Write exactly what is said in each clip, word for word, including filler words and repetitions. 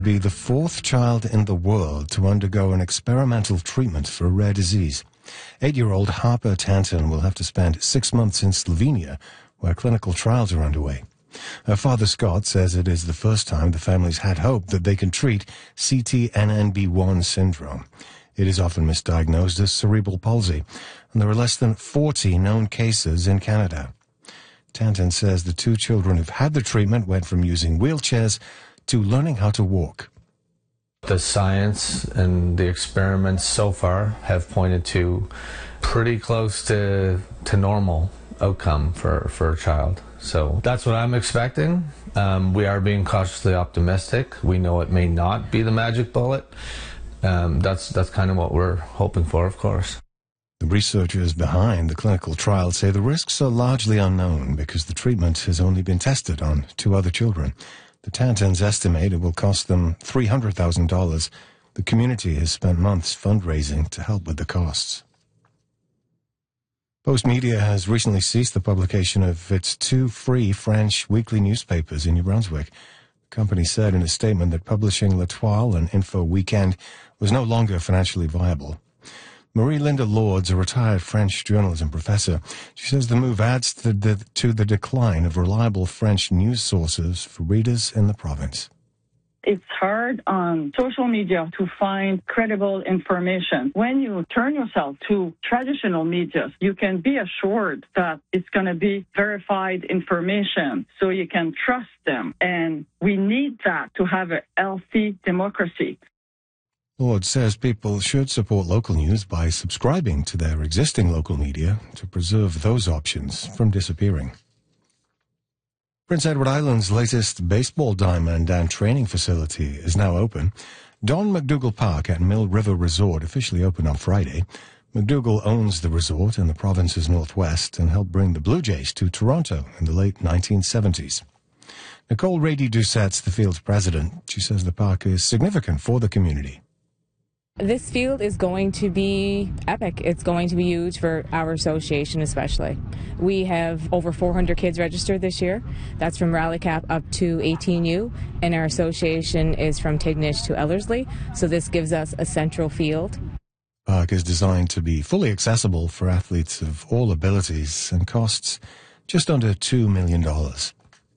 Be the fourth child in the world to undergo an experimental treatment for a rare disease. Eight-year-old Harper Tanton will have to spend six months in Slovenia, where clinical trials are underway. Her father, Scott, says it is the first time the family's had hope that they can treat C T N N B one syndrome. It is often misdiagnosed as cerebral palsy, and there are less than forty known cases in Canada. Tanton says the two children who've had the treatment went from using wheelchairs to learning how to walk. The science and the experiments so far have pointed to pretty close to to normal outcome for, for a child. So that's what I'm expecting. Um, we are being cautiously optimistic. We know it may not be the magic bullet. Um, that's, that's kind of what we're hoping for, of course. The researchers behind the clinical trial say the risks are largely unknown because the treatment has only been tested on two other children. The Tantons estimate it will cost them three hundred thousand dollars. The community has spent months fundraising to help with the costs. Postmedia has recently ceased the publication of its two free French weekly newspapers in New Brunswick. The company said in a statement that publishing L'Etoile and Info Weekend was no longer financially viable. Marie-Linda Lords, a retired French journalism professor, she says the move adds to the, to the decline of reliable French news sources for readers in the province. It's hard on social media to find credible information. When you turn yourself to traditional media, you can be assured that it's going to be verified information, so you can trust them. And we need that to have a healthy democracy. Lord says people should support local news by subscribing to their existing local media to preserve those options from disappearing. Prince Edward Island's latest baseball diamond and training facility is now open. Don McDougall Park at Mill River Resort officially opened on Friday. McDougall owns the resort in the province's northwest and helped bring the Blue Jays to Toronto in the late nineteen seventies. Nicole Rady-Doucette's the field's president. She says the park is significant for the community. This field is going to be epic. It's going to be huge for our association especially. We have over four hundred kids registered this year. That's from Rally Cap up to eighteen U, and our association is from Tignish to Ellerslie, so this gives us a central field. The park is designed to be fully accessible for athletes of all abilities and costs just under two million dollars.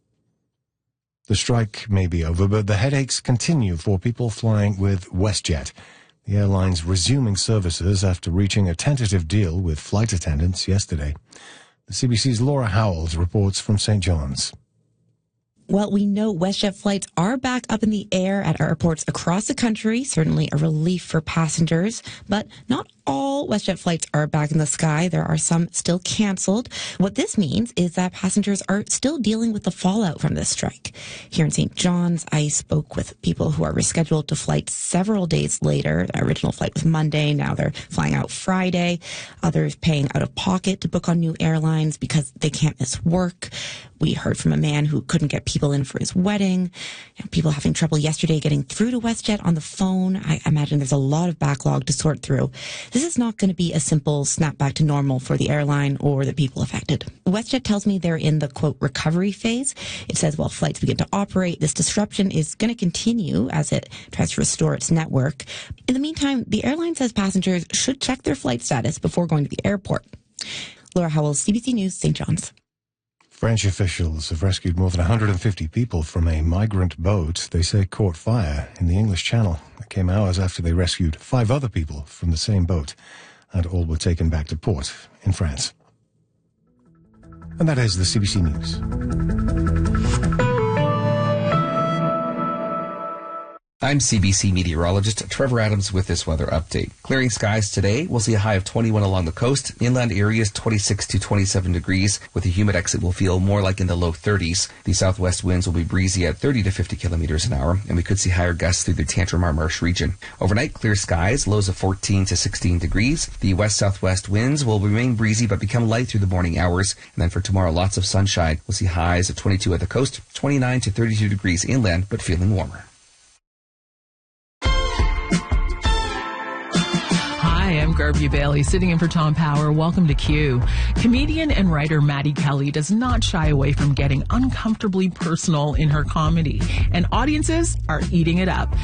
The strike may be over, but the headaches continue for people flying with WestJet. The airline's resuming services after reaching a tentative deal with flight attendants yesterday. The C B C's Laura Howells reports from Saint John's. Well, we know WestJet flights are back up in the air at airports across the country, certainly a relief for passengers, but not all WestJet flights are back in the sky. There are some still canceled. What this means is that passengers are still dealing with the fallout from this strike. Here in Saint John's, I spoke with people who are rescheduled to flight several days later. The original flight was Monday. Now they're flying out Friday. Others paying out of pocket to book on new airlines because they can't miss work. We heard from a man who couldn't get people in for his wedding. You know, people having trouble yesterday getting through to WestJet on the phone. I imagine there's a lot of backlog to sort through. This is not going to be a simple snap back to normal for the airline or the people affected. WestJet tells me they're in the, quote, recovery phase. It says while flights begin to operate, this disruption is going to continue as it tries to restore its network. In the meantime, the airline says passengers should check their flight status before going to the airport. Laura Howells, C B C News, Saint John's. French officials have rescued more than one hundred fifty people from a migrant boat they say caught fire in the English Channel. It came hours after they rescued five other people from the same boat, and all were taken back to port in France. And that is the C B C News. I'm C B C meteorologist Trevor Adams with this weather update. Clearing skies today. We'll see a high of twenty-one along the coast. Inland areas twenty-six to twenty-seven degrees. With a humid exit, we'll feel more like in the low thirties. The southwest winds will be breezy at thirty to fifty kilometers an hour, and we could see higher gusts through the Tantramar Marsh region. Overnight, clear skies, lows of fourteen to sixteen degrees. The west-southwest winds will remain breezy but become light through the morning hours. And then for tomorrow, lots of sunshine. We'll see highs of twenty-two at the coast, twenty-nine to thirty-two degrees inland, but feeling warmer. Hi, I'm Garvey Bailey, sitting in for Tom Power. Welcome to Q. Comedian and writer Maddie Kelly does not shy away from getting uncomfortably personal in her comedy, and audiences are eating it up.